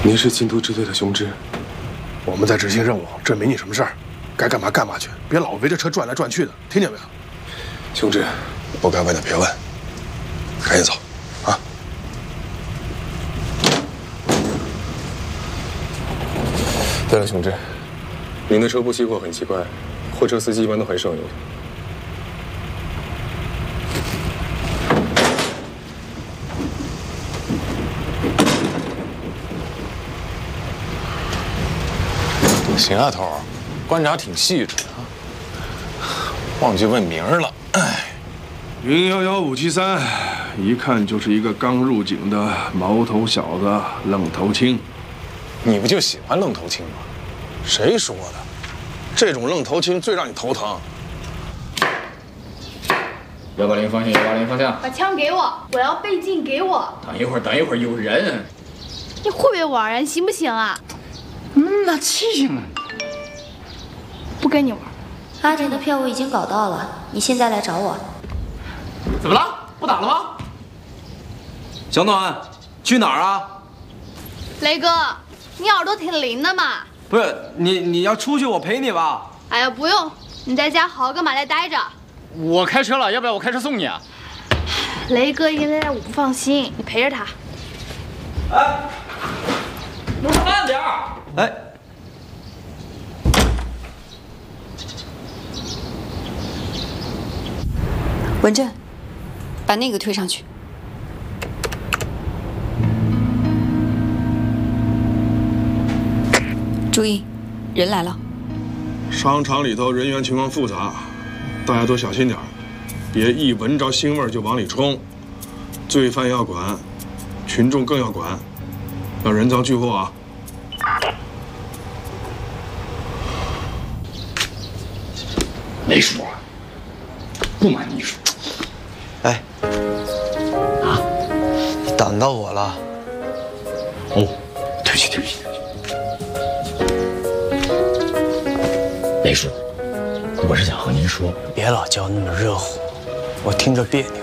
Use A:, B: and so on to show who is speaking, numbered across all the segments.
A: 你是禁毒支队的雄之，
B: 我们在执行任务，这没你什么事儿，该干嘛干嘛去，别老围着车转来转去的，听见没有？
A: 雄之，
B: 不该问的别问，赶紧走，啊！
A: 对了，雄之，您的车不熄火很奇怪，货车司机一般都很省油的。
C: 邢丫头，观察挺细致啊，忘记问名了。哎，
B: 云11573，一看就是一个刚入警的毛头小子，愣头青。
C: 你不就喜欢愣头青吗？谁说的？这种愣头青最让你头疼。
D: 180方向，180方向。
E: 把枪给我，我要倍镜，给我。
D: 等一会儿，有人。
E: 你会不会玩啊？行不行啊？
D: 那气性啊！
E: 不跟你玩。
F: 阿婷的票我已经搞到了，你现在来找我。
D: 怎么了？不打了吗？
G: 小暖，去哪儿啊？
E: 雷哥，你耳朵挺灵的嘛。
G: 不是你要出去，我陪你吧。
E: 哎呀，不用，你在家好好跟马来待着。
D: 我开车了，要不要我开车送你啊？
E: 雷哥现在我不放心，你陪着他。
G: 哎，
D: 路上慢点儿。
G: 哎，
H: 文振，把那个推上去。注意，人来了。
B: 商场里头人员情况复杂，大家都小心点儿，别一闻着腥味就往里冲。罪犯要管，群众更要管，要人赃俱获啊！
D: 没数啊，不瞒你说，
I: 哎，
D: 啊，
I: 你挡到我了。
D: 哦，对不起。雷叔，我是想和您说，
I: 别老叫那么热乎，我听着别扭。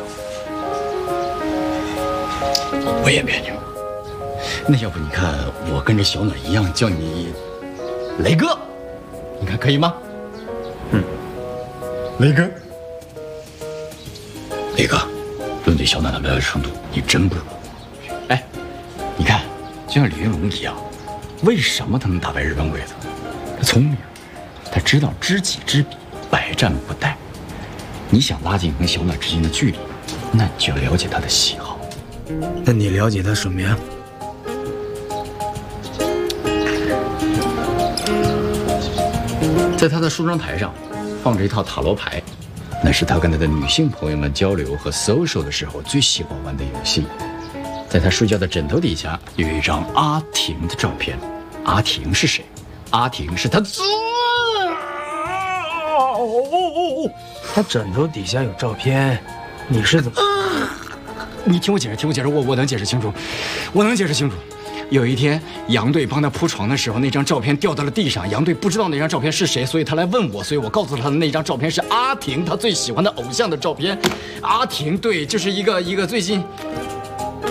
D: 我也别扭。那要不你看，我跟着小暖一样叫你雷哥，你看可以吗？ 雷哥，雷哥，论对小暖的了解程度，你真不如我。哎，你看，就像李云龙一样，为什么他能打败日本鬼子？他聪明，他知道知己知彼，百战不殆。你想拉近跟小暖之间的距离，那你就要了解他的喜好。
I: 那你了解他什么呀？
D: 在他的梳妆台上。 放着一套塔罗牌，那是他跟他的女性朋友们交流和 social 的时候最喜欢玩的游戏。在他睡觉的枕头底下有一张阿婷的照片。阿婷是谁？阿婷是他最……
I: 他枕头底下有照片，你是怎么？
D: 你听我解释，我能解释清楚，有一天，杨队帮他铺床的时候，那张照片掉到了地上。杨队不知道那张照片是谁，所以他来问我，所以我告诉他的那张照片是阿婷他最喜欢的偶像的照片。阿婷，对，就是一个最近